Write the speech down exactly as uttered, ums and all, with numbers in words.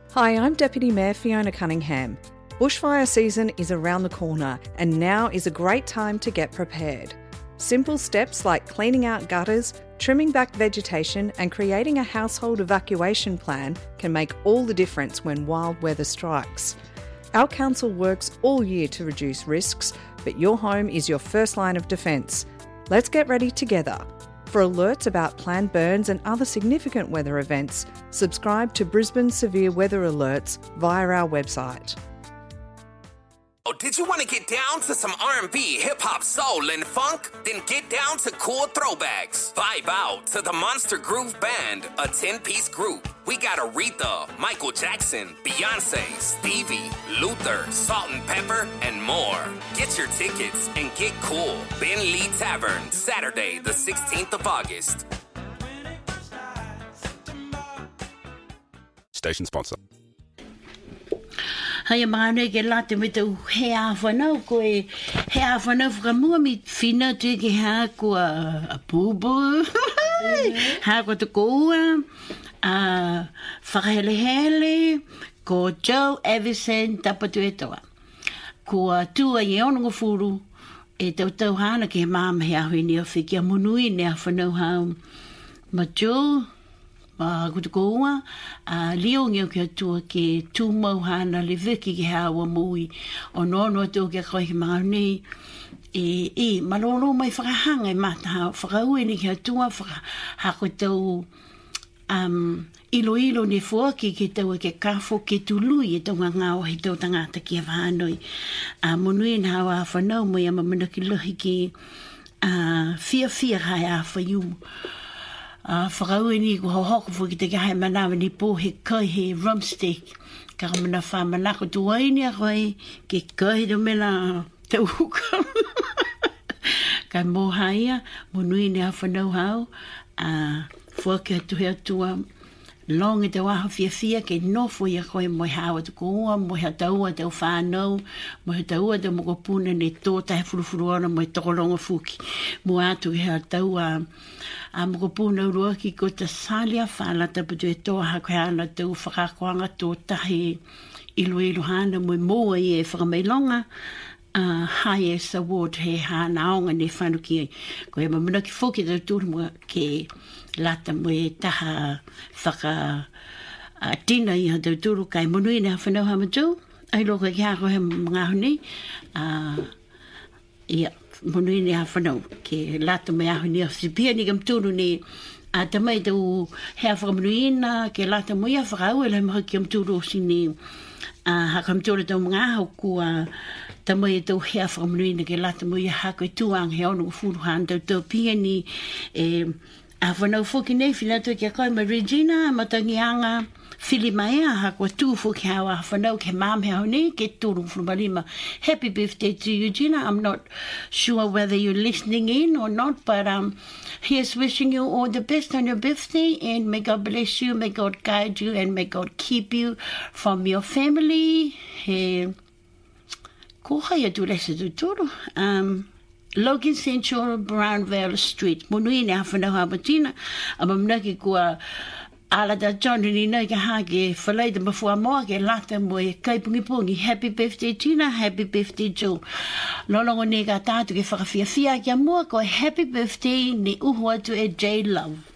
Hi, I'm Deputy Mayor Fiona Cunningham. Bushfire season is around the corner and now is a great time to get prepared. Simple steps like cleaning out gutters, trimming back vegetation and creating a household evacuation plan can make all the difference when wild weather strikes. Our council works all year to reduce risks, but your home is your first line of defence. Let's get ready together. For alerts about planned burns and other significant weather events, subscribe to Brisbane Severe Weather Alerts via our website. Oh, did you want to get down to some R and B, hip-hop, soul, and funk? Then get down to Cool Throwbacks. Vibe out to the Monster Groove Band, a ten-piece group. We got Aretha, Michael Jackson, Beyonce, Stevie, Luther, Salt and Pepper, and more. Get your tickets and get cool. Ben Lee Tavern, Saturday, the sixteenth of August. Station sponsor. Hai maana ke late me te he a whanau ko e he a whanau whakamua mi whina tu ke ha ko a pubu ha ko te koua a whakahelehele ko Joe Avison tapatu e toa ko a tua i onunga furu e tau tau hana ke he mama he ahui ni a whiki a munui ne a whanau hau ma Joe ma ko te koua a leo ngeo ke atua ke tūmau hana le viki ke hawa mui o nono atu ke koe ke mauni e e malolo mai whakahanga e mata hao whakaue ni ke atua whakahako tau um, ilo ilo ne fuaki ke tau ke kafo ke tului e tau ngao he tau tangata ki a whanoi a monui na hawa a whanau mai a mamana ki lohi ki a fia fia hai a whaiu a uh, whakaue ni ko hohoko fuki te kai manawa ni po he kai he rumstick ka mana wha manako tuaini a koe ke kai do mena te uka kai mohaia monui ni a whanau hau a uh, fuaki atu he atua long e te waha fia fia ke nofo i a koe mo he hawa tu koua mo he taua te whanau mo he taua te moko puna ne tōta he furufuruana mo he tokolonga fuki mo atu he taua a moko puna urua ki ko ta salia whala taputu e toa hako he ana tau whakakoanga tōta he ilu ilu hana mo moa i e whakamailonga Uh, highest award he hana aonga ne whanuki ko e mamuna ki whoki tau tūru mua ke lata mo e taha whaka uh, tina i ha tau tūru kai monui ne ha whanau hama tū ai loko ki hako he mga honi uh, ia monui ne ha whanau ke lata mo e ahoni a whipia ni kam tūru ni a tamai tau hea whakamunuina ke lata mo i a whakau e lai maha ki am tūru o sini uh, hakam tūru tau mga hau kua tamai e tau hea whakamunuina ke lata mo i a hako e tuang he ono furu han tau tau pia ni e a whanau whoki nei whina tau kia koe ma Regina matangi anga whili mai a hako a tū whoki hawa a whanau ke mam hea honi ke tūru whurumarima. Happy birthday to you, Gina. I'm not sure whether you're listening in or not, but um, here's wishing you all the best on your birthday and may God bless you, may God guide you and may God keep you from your family. He ko hai atu lesa tu tūru. Um, Logan Central, Brownvale Street. Monui ne hawhanau hapatina. A mamnaki kua ala da Johnny ni nei ka hake whalai da mafua moa ke lata mo e kaipungi pungi. Happy birthday Tina, happy birthday Joe. Lolongo ne ka tātu ke whakawhia whia kia mua ko happy birthday ni uhu atu e J Love.